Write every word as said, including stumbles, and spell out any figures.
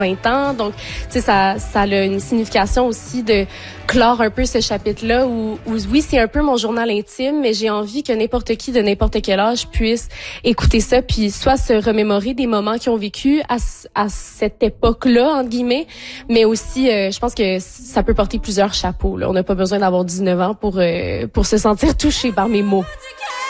vingt ans. Donc, tu sais, ça, ça a une signification aussi de clore un peu ce chapitre-là où, où oui, c'est un peu mon journal intime, mais j'ai envie que n'importe qui de n'importe quel âge puisse écouter ça puis soit se remémorer des moments qu'ils ont vécu à, à cette époque-là, entre guillemets, mais aussi, euh, je pense que ça peut porter plusieurs chapeaux, là. On n'a pas besoin d'avoir dix-neuf ans pour, euh, pour se sentir touché par mes mots.